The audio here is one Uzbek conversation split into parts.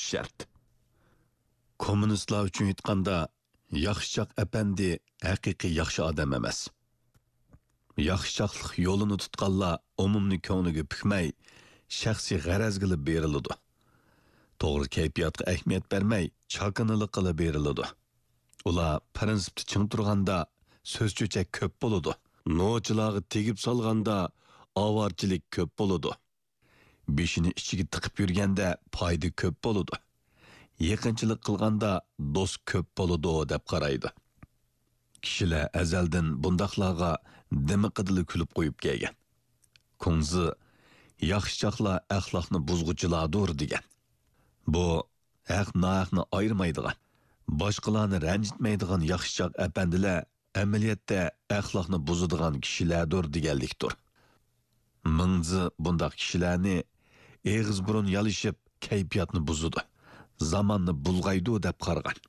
shart. Kommunistlar uchun aytganda, yaxshichoq apandi haqiqiy yaxshi odam emas. Yaxshichoqlik yo'lini tutganlar umumni ko'ngliga pukmay, shaxsiy g'araz qilib beriladi. To'g'ri kayfiyatga ahamiyat bermay, chaqinilik qilib beriladi. Ular prinsipni ching turganda so'z cho'chak ko'p bo'ladi. Nochilarga tegib solganda avorchilik ko'p bo'ladi. Beshini ichiga tiqib yurganda foyda ko'p bo'ladi. Yaqinchilik qilganda do'st ko'p bo'ladi deb qaraydi. Kishilar azaldan bundaqlarga dimiqidili kulib qo'yib kelgan. Kunzi yaxshichoqlar axloqni buzg'uchilardir degan. Bu haq-nohaqni ayirmaydigan, boshqalarni ranjitmaydigan yaxshichoq apandilar amaliyotda axloqni buzadigan kishilardir deganlikdir. Mingzi bundaq kishilarni eg'iz burun yalishib kayfiyatni buzadi, zamonni bulg'aydi deb qargan.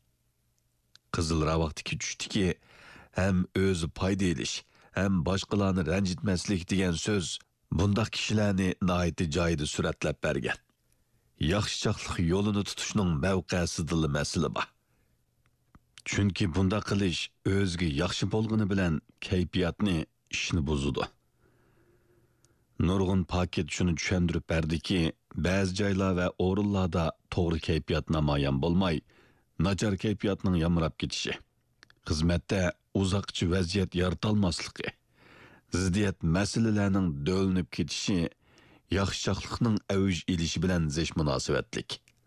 Qizil ravaqtiki tushdiki, ham o'zi foyda elish, ham boshqalarni ranjitmaslik degan so'z bundaq kishilarni nihoyatda joyida suratlab bergan. Yaxshichoqlik yo'lini tutishning mavqesidili masala bor. Chunki bunda qilish o'ziga yaxshi bo'lgani bilan kayfiyatni, ishni buzadi. Nurg'un paket shuni tushuntirib berdiki, ba'zi joylar va o'rinlarda to'g'ri kayfiyat namoyon bo'lmay, nachar kayfiyatning yamrab ketishi, xizmatda uzoqchi vaziyat yaratolmasligi, ziddiyat masalalarning do'linib ketishi yaxshichoqlikning avj elishi bilan zish munosabatlik.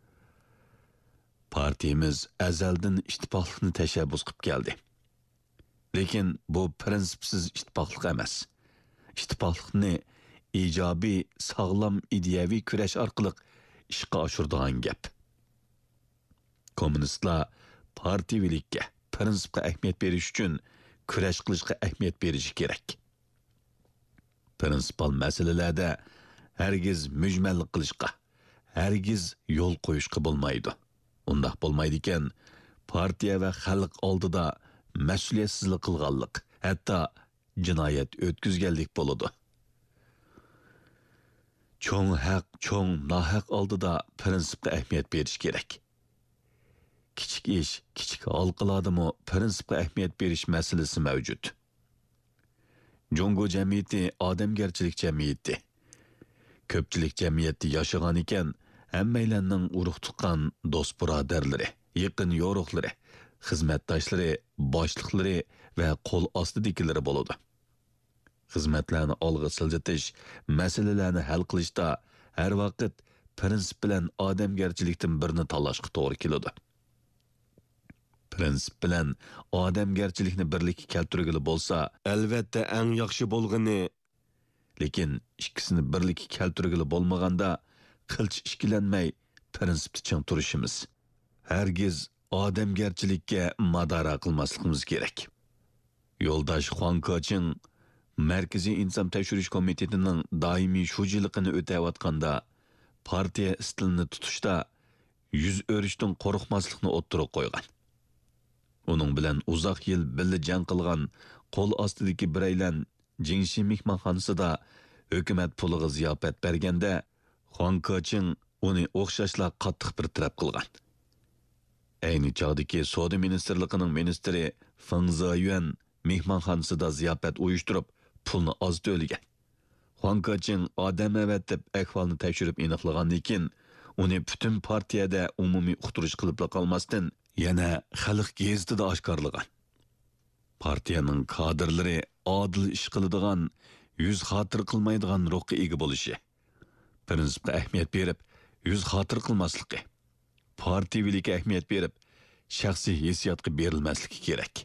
Partiyamiz azaldan ittifoqlikni tashabbus qilib keldi. Lekin bu prinsipsiz ittifoqlik emas. Ittifoqlikni ijobiy, sog'lom ideyaviy kurash orqali ishga oshiradigan gap. Kommunistlar partiyavilikka, prinsipga ahamiyat berish uchun kurash qilishga ahamiyat berishi kerak. Prinsipal masalalarda hargiz mujmallik qilishga, hargiz yo'l qo'yishga bo'lmaydi. Undaq bo'lmaydi ekan, partiya va xalq oldida mas'uliyatsizlik qilganlik, hatto jinoyat o'tkazganlik bo'ladi. Cho'ng haq, cho'ng nohaq oldida prinsipga ahamiyat berish kerak. Kichik ish, kichik halqalardami prinsipga ahamiyat berish masalasi mavjud. Jungo jamiyati odamgarchilik jamiyati. Ko'pchilik jamiyatda yashagan ekan, hammalarning urug' tuqqan do'st birodarlari, yaqin yo'riqlari, xizmatdoshlari, boshliqlari va qo'l ostidagilari bo'ladi. Xizmatlarni olg'a siljitish, masalalarni hal qilishda har vaqt prinsip bilan odamgarchilikdan birini tanlashga to'g'ri keladi. Prinsip bilan odamgarchilikni birlikka keltirgili bo'lsa, albatta eng yaxshi bo'lgani, lekin ikkisini birlikka keltirgili bo'lmaganda qilch ishkilanmay prinsipni ching turishimiz. Hargiz odamgarchilikka madora qilmasligimiz kerak. Yo'ldosh Xuan Koching Markaziy inson tekshirish komitetining doimiy shujiligini o'tayotganda partiya stilini tutishda yuz o'rishdan qo'rqmaslikni o'ttirib qo'ygan. Uning bilan uzoq yil birga jang qilgan qo'l ostidagi biraylar Jingshi mehmonxonasida hukumat puliga ziyofat berganda Xuan Koching uni o'xshashla qattiq bir taraf qilgan. Ayni chog'dagi Savdo ministrligining ministri Feng Ziyuan mehmonxonasida ziyofat uyushtirib pulni oz to'lagan. Xuan Koching odam avatib ahvolni tekshirib aniqlagandan keyin uni butun partiyada umumiy uqtirish qilib qolmasdan yana xalq gazetida oshkorlagan. Partiyaning kadrlari adil ish qiladigan, yuz xotir qilmaydigan ruhga ega bo'lishi, prinsipga ahamiyat berib, yuz xotir qilmasligi, partiyavilikka ahamiyat berib, shaxsiy hissiyotga berilmasligi kerak.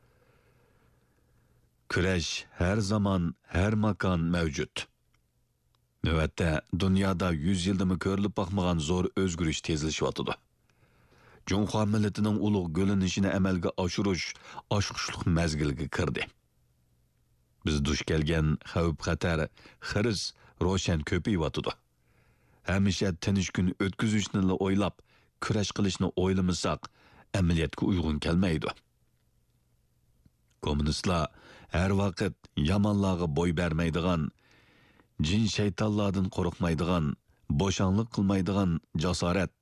Kurash har zaman, har makon mavjud. Navbatda dunyoda 100 yildami ko'rilib boqmagan zo'r o'zgarish tezlashyotidi. Junxo millatining ulug' g'o'linishini amalga oshirish oshqushliq mazgilga kirdi. Biz duch kelgan xavf-xatar, xiris ro'shan ko'payyotidi. Hamisha tinch kun o'tkazishni o'ylab, kurash qilishni o'ylamasak, amaliyotga uyg'un kelmaydi. Kommunistlar har vaqt yomonlarga bo'y bermaydigan, jin shaytonlardan qo'rqmaydigan, bo'shanlik qilmaydigan jasorat,